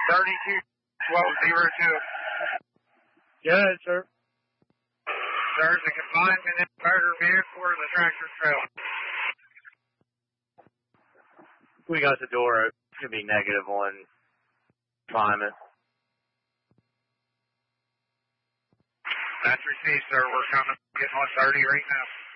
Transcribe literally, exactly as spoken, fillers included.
thirty-two twelve zero two. Good, sir. There's a confinement in the motor vehicle or the tractor trailer. We got the door open. Should be negative one confinement. That's received, sir. We're coming. Getting on thirty right now.